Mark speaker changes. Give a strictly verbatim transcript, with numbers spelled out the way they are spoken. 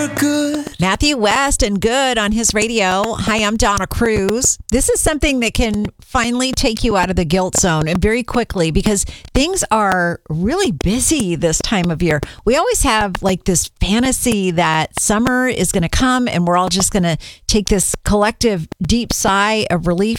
Speaker 1: you're good.
Speaker 2: Matthew West and Good on his radio. Hi, I'm Donna Cruz. This is something that can finally take you out of the guilt zone and very quickly because things are really busy this time of year. We always have like this fantasy that summer is going to come and we're all just going to take this collective deep sigh of relief